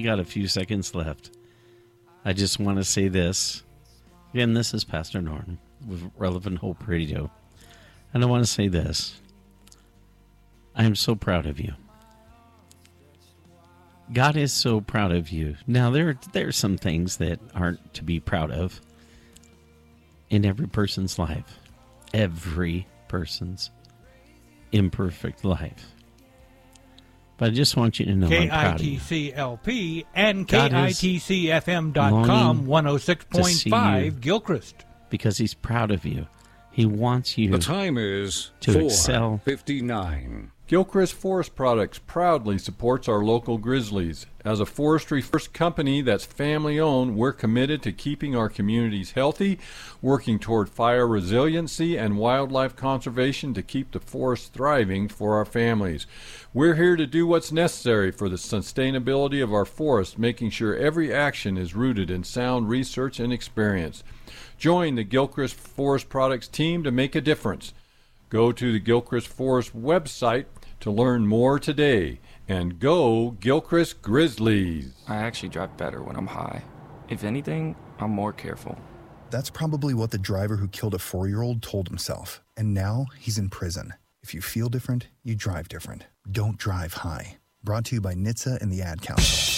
got a few seconds left. I just want to say this. Again, this is Pastor Norton with Relevant Hope Radio. And I want to say this. I am so proud of you. God is so proud of you. Now, there are some things that aren't to be proud of in every person's life. Every person's imperfect life. But I just want you to know I'm proud of you. KITCLP and KITCFM.com 106.5 Gilchrist. Because he's proud of you. He wants you The time is to excel. 4:59. Gilchrist Forest Products proudly supports our local grizzlies. As a forestry-first company that's family-owned, we're committed to keeping our communities healthy, working toward fire resiliency and wildlife conservation to keep the forest thriving for our families. We're here to do what's necessary for the sustainability of our forests, making sure every action is rooted in sound research and experience. Join the Gilchrist Forest Products team to make a difference. Go to the Gilchrist Forest website to learn more today. And go Gilchrist Grizzlies! I actually drive better when I'm high. If anything, I'm more careful. That's probably what the driver who killed a 4-year-old told himself. And now he's in prison. If you feel different, you drive different. Don't drive high. Brought to you by NHTSA and the Ad Council.